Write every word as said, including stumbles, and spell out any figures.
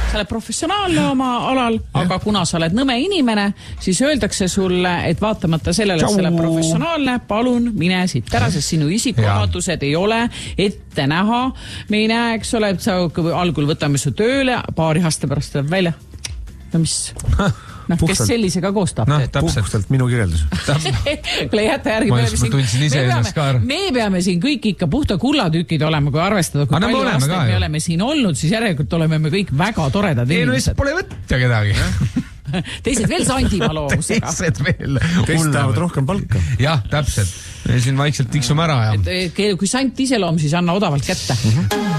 sa oled professionaalne oma alal, aga kuna sa oled nõme inimene, siis öeldakse sulle, et vaatamata sellele, et sa oled professionaalne, palun mine siit ära, sest sinu isikuomadused ei ole ette näha. Me ei näe, eks ole, et sa algul võtame su tööle, paari aasta pärast tuleb välja. No mis... No, kes sellisega koostab? No, puhtalt minu kirjeldus. Kuule, jätta järgi. Ma just, ma tundsin ise ennast ka. Me peame siin kõik ikka puhta kullatükid olema, kui arvestada, kui palju aastaid me oleme siin olnud, siis järelikult oleme me kõik väga toredad inimesed. Ei, no lihtsalt pole võtta kedagi. Teised veel Sandimaa loovusega. Teised veel. Teised tahavad rohkem palka. Jah, täpselt. Me siin vaikselt tiksume ära. Kui Sant iseloom, siis anna odavalt kätte.